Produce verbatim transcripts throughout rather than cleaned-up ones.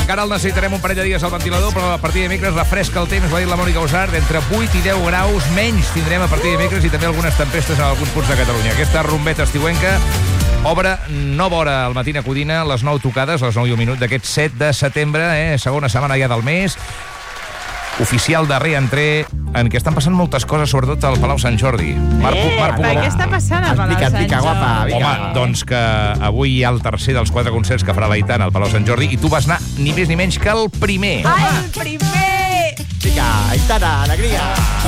encara el necessitarem un parell de dies al ventilador, però a partir de dimecres refresca el temps, ho ha dit la Mònica Usart, entre vuit i deu graus menys tindrem a partir de dimecres i també algunes tempestes en alguns punts de Catalunya. Aquesta rumbeta estiuenca obre nova hora al Matina Codina, les nou tocades, les nou i un minut d'aquest set de setembre, eh? Segona setmana ja del mes, oficial darrer entrer, en què estan passant moltes coses, sobretot al Palau Sant Jordi. Marc, eh, Marc, per què està passant al Palau Sant Jordi? Guapa, Home, doncs que avui hi ha el tercer dels quatre concerts que farà l'Aitana al Palau Sant Jordi i tu vas anar ni més ni menys que el primer. Ah, el primer! Vinga, Aitana, alegria!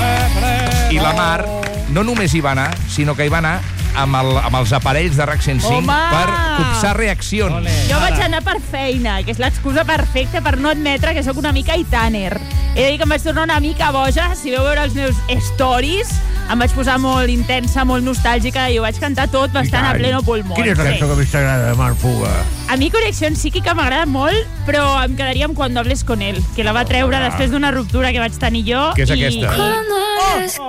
I la Mar no només hi va anar, sinó que hi va anar amb, el, amb els aparells de RAC cent cinc Home! per copsar reaccions. Ole. Jo vaig anar per feina, que és l'excusa perfecta per no admetre que sóc una mica Aitaner. He de dir que em vaig tornar una mica boja. Si veu veure els meus stories, em vaig posar molt intensa, molt nostàlgica i ho vaig cantar tot bastant a pleno pulmó. Quina és la cançó que més t'agrada de Marc Puga? A mi Connexión Psíquica m'agrada molt, però em quedaria amb Cuando hables con él, que la va treure Ah. després d'una ruptura que vaig tenir jo. Què és i, aquesta? I... Oh,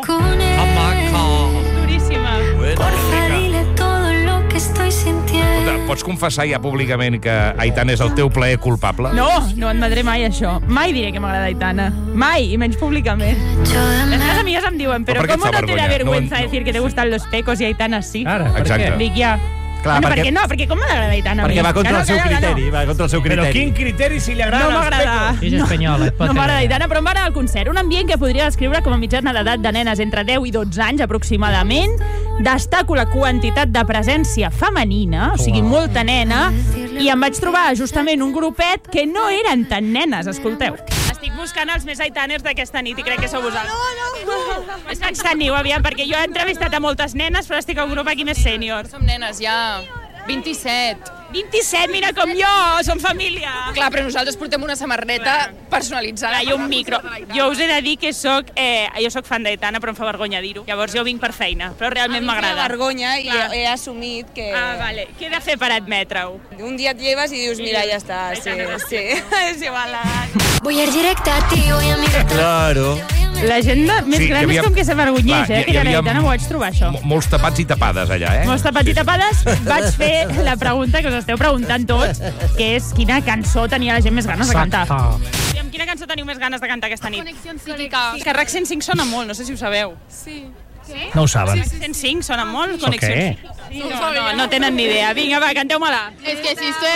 oh. Duríssima. Porfa, dile todo lo que estoy sintiendo. Pots confessar ja públicament que Aitana és el teu plaer culpable? No, no admetré mai això. Mai diré que m'agrada Aitana. Mai, i menys públicament. Yo de Les meves más. amigues em diuen, Però però per què et ¿cómo fa no te da vergonya? vergüenza No, no. decir que te gustan los pecos i Aitana sí? Ara, per Exacte. què? Dic ja. Clar, bueno, perquè- perquè no, perquè com m'agrada Aitana? a mi? Perquè va contra Que no, el seu que no, que no. criteri, va contra el seu Però criteri. quin criteri si li agraden No els m'agrada. pecos? És espanyola, et pot No m'agrada agradar. Aitana, però em va agradar el concert. Un ambient que podria descriure com a mitjana d'edat de nenes entre deu i dotze anys, aproximadament. Destaco la quantitat de presència femenina, o sigui, molta nena, i em vaig trobar justament un grupet que no eren tan nenes, escolteu. Estic buscant els més Aitaners d'aquesta nit i crec que sou vosaltres. No, no, no. És que ens teniu, aviam, perquè jo he entrevistat a moltes nenes, però estic a un grup aquí més sènior. Som nenes, ja. vint-i-set. vint-i-set, mira com jo, som família. Clar, però nosaltres portem una samarreta personalitzada. Ara, i un micro. Jo us he de dir que soc, eh, jo soc fan d'Aitana, però em fa vergonya dir-ho. Llavors jo vinc per feina, però realment m'agrada. M'agrada. vergonya i Clar. he assumit que... Ah, vale. Què he de fer per admetre-ho? Un dia et lleves i dius, mira, ja està, sí, sí. És igual. Voy a ir directa a ti, voy a mirar. Claro. La gent de, més Sí, gran hi havia- és com que s'avergonyeix, Clar, eh? hi- Que hi jo havia l'Aitana m'ho vaig trobar, això. Mo- Molts tapats i tapades allà, eh? Molts tapats i tapades, vaig fer la pregunta que us esteu preguntant tots, que és quina cançó tenia la gent més ganes de cantar. Exacte. I amb quina cançó teniu més ganes de cantar aquesta nit? Connexió psíquica. Que RAC cent cinc sona molt, no sé si ho sabeu. Sí. No ho saben. cent cinc sona molt? Això què? Sí, no, no, no tenen ni idea. Vinga, va, canteu-me-la. És que si estoy